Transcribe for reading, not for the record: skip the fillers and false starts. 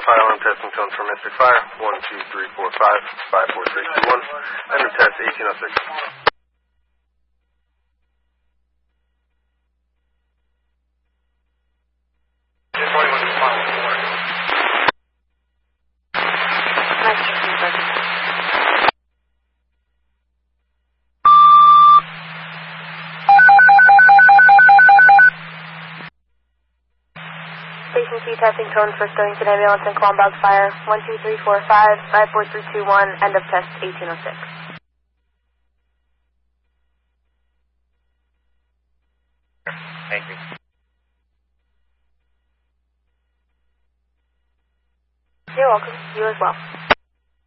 Fire alarm testing tone for Mystic Fire. 12345 54321. End of test 1806. Station C testing tone for Stonington Ambulance and Columbus Fire. 12345 54321. End of test 1806. Thank you. You're welcome. You as well.